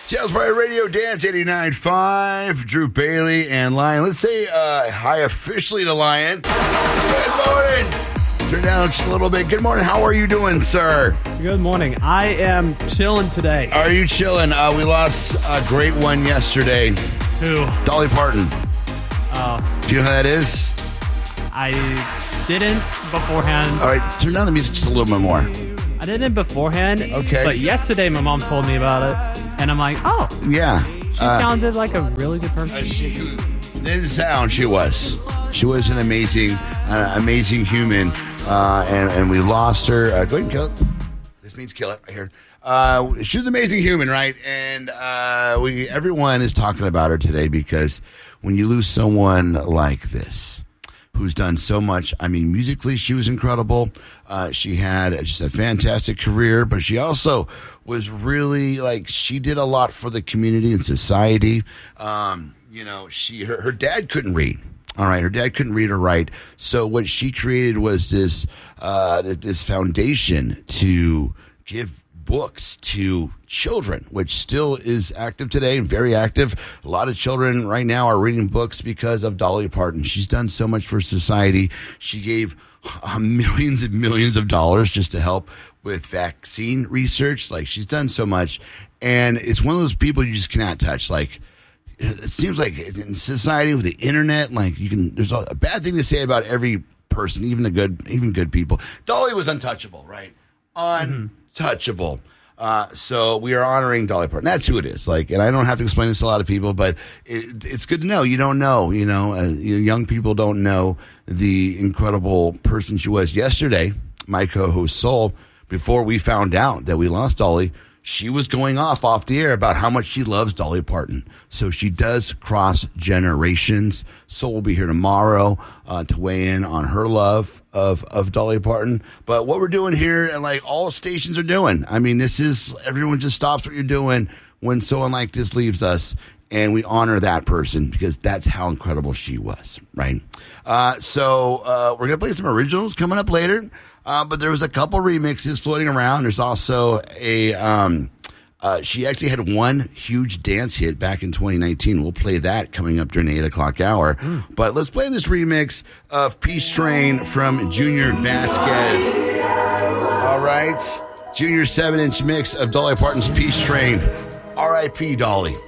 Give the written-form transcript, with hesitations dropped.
Sales Fire Radio Dance 89.5. Drew Bailey and Lion. Let's say hi officially to Lion. Good morning. Turn down just a little bit. Good morning. How are you doing, sir? Good morning. I am chilling today. Are you chilling? We lost a great one yesterday. Who? Dolly Parton. Oh. Do you know who that is? I didn't beforehand. All right, turn down the music just a little bit more. I didn't beforehand. Okay. But yesterday my mom told me about it. And I'm like, oh. Yeah. She sounded like a really good person. She didn't sound. She was. She was an amazing human. And we lost her. Go ahead and kill it. This means kill it right here. She was an amazing human, right? And everyone is talking about her today because when you lose someone like this, who's done so much. I mean, musically, she was incredible. She had just a fantastic career, but she also was really she did a lot for the community and society. Her dad couldn't read. All right, her dad couldn't read or write, so what she created was this foundation to give books to children, which still is active today and very active. A lot of children right now are reading books because of Dolly Parton. She's done so much for society. She gave millions and millions of dollars just to help with vaccine research. She's done so much, and it's one of those people you just cannot touch. It seems like in society with the internet, there's a bad thing to say about every person, even good people. Dolly was untouchable, right? Untouchable. So we are honoring Dolly Parton. That's who it is. And I don't have to explain this to a lot of people, but it's good to know. You don't know, young people don't know the incredible person she was. Yesterday, my co-host Soul, before we found out that we lost Dolly, she was going off the air about how much she loves Dolly Parton. So she does cross generations. Soul will be here tomorrow to weigh in on her love of Dolly Parton. But what we're doing here, and all stations are doing, I mean, this is, everyone just stops what you're doing when someone like this leaves us, and we honor that person because that's how incredible she was, right? So we're going to play some originals coming up later. But there was a couple remixes floating around. There's also she actually had one huge dance hit back in 2019. We'll play that coming up during the 8 o'clock hour. But let's play this remix of Peace Train from Junior Vasquez. All right. Junior 7-inch mix of Dolly Parton's Peace Train. R.I.P. Dolly.